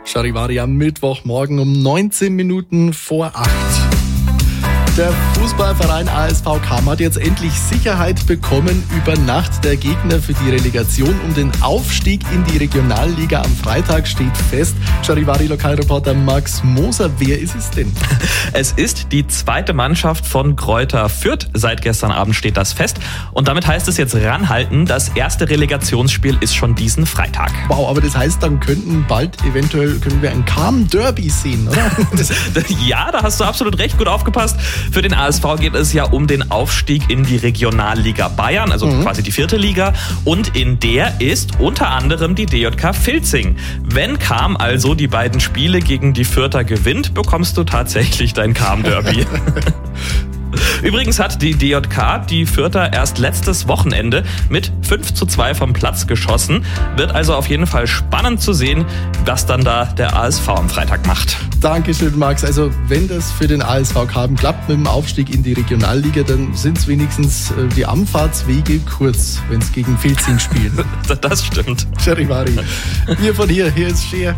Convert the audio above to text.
Charivari am Mittwochmorgen um 19 Minuten vor 8. Der Fußballverein ASV Cham hat jetzt endlich Sicherheit bekommen über Nacht. Der Gegner für die Relegation um den Aufstieg in die Regionalliga am Freitag steht fest. Charivari-Lokalreporter Max Moser, wer ist es denn? Es ist die zweite Mannschaft von Greuther Fürth. Seit gestern Abend steht das fest. Und damit heißt es jetzt ranhalten, das erste Relegationsspiel ist schon diesen Freitag. Wow, aber das heißt, dann können wir ein Cham-Derby sehen, oder? Ja, da hast du absolut recht, gut aufgepasst. Für den ASV geht es ja um den Aufstieg in die Regionalliga Bayern, also quasi die 4. Liga. Und in der ist unter anderem die DJK Filzing. Wenn Cham also die beiden Spiele gegen die Fürther gewinnt, bekommst du tatsächlich dein Cham-Derby. Übrigens hat die DJK die Fürther erst letztes Wochenende mit 5:2 vom Platz geschossen. Wird also auf jeden Fall spannend zu sehen, was dann da der ASV am Freitag macht. Dankeschön, Max. Also wenn das für den ASV Cham klappt mit dem Aufstieg in die Regionalliga, dann sind es wenigstens die Anfahrtswege kurz, wenn es gegen Filzing spielen. Das stimmt. Charivari. Hier von hier ist Scheer.